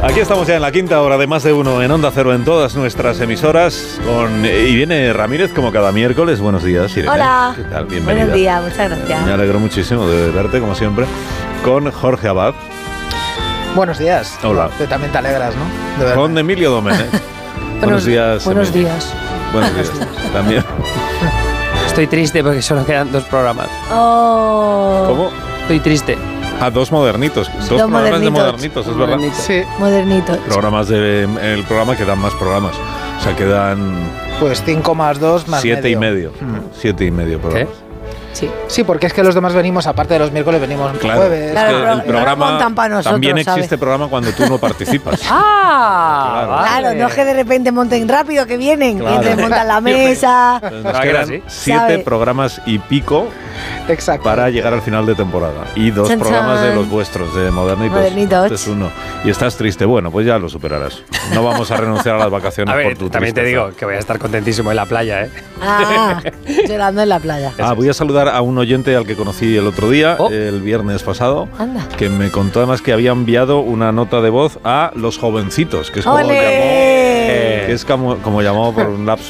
Aquí estamos ya en la quinta hora de Más de Uno en Onda Cero en todas nuestras emisoras. Y viene Ramírez como cada miércoles. Buenos días, Irene. Hola. ¿Qué tal? Bienvenida. Buenos días, muchas gracias. Me alegro muchísimo de verte, como siempre, con Jorge Abad. Buenos días. Hola. Tú también te alegras, ¿no? De verdad. Con Emilio Domenech. Buenos días. Buenos Emilio. días. Buenos días. También. Estoy triste porque solo quedan 2 programas. Oh. ¿Cómo? Estoy triste. Ah, 2 modernitos. 2 programas modernitos. de modernitos, es verdad. Sí, Modernitos. Programas el programa que dan más programas. O sea, quedan pues 5 más 2 más 7 y medio. Mm. 7 y medio programas. Sí. Sí, porque es que los demás venimos, aparte de los miércoles, venimos Claro, jueves. Claro, es que el no programa montan pa' nosotros, también ¿sabes? existe programa cuando tú no participas. Claro, no es que de repente monten rápido, que vienen. Claro. Y te montan la mesa. Entonces nos Ah, que era quedan así. 7 ¿Sabe? programas y pico Exacto. para llegar al final de temporada. Y 2 Chan, programas chan. de los vuestros, de Modernitos. Modernitos. Este es uno. Y estás triste. Bueno, pues ya lo superarás. No vamos a renunciar a las vacaciones A ver, por tu también te tristeza. digo que voy a estar contentísimo en la playa, ¿eh? Ah, llorando en la playa. Voy a saludar a un oyente al que conocí el otro día, Oh. el viernes pasado, Anda. que me contó además que había enviado una nota de voz a Los Jovencitos, que es como ¡Ole! llamó, que es como llamó por un lapso